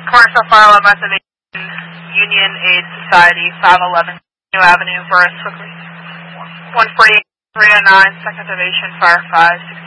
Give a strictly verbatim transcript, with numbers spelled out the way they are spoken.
Commercial Fire Alarm Activation, Union Aid Society, five eleven New Avenue, Burris, quickly. one forty-eight, three oh nine, second activation, Fire five sixty.